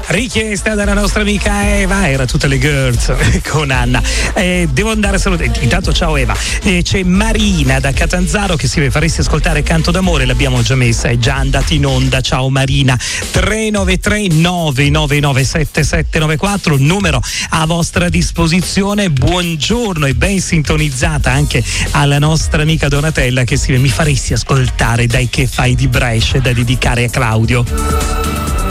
richiesta dalla nostra amica Eva, era tutte le girls con Anna. Devo andare a salutare, intanto ciao Eva. C'è Marina da Catanzaro che si faresti ascoltare Canto d'amore, l'abbiamo già messa, è già andata in onda. Ciao Marina. 393 999 7794, numero a vostra disposizione. Buongiorno e ben sintonizzata anche alla nostra amica Donatella che scrive: mi faresti ascoltare Dai che fai di Brescia da dedicare a Claudio.